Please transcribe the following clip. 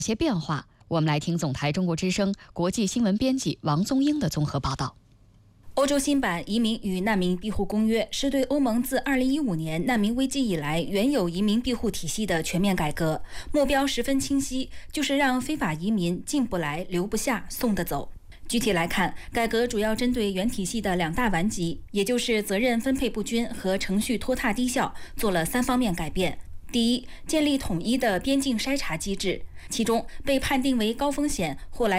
些变化？我们来听总台中国之声国际新闻编辑王宗英的综合报道。 欧洲新版移民与难民庇护公约是对欧盟自2015年难民危机以来原有移民庇护体系的全面改革，目标十分清晰，就是让非法移民进不来、留不下、送得走。具体来看，改革主要针对原体系的2大顽疾，也就是责任分配不均和程序拖沓低效，做了3方面改变。第一，建立统一的边境筛查机制，其中被判定为高风险或来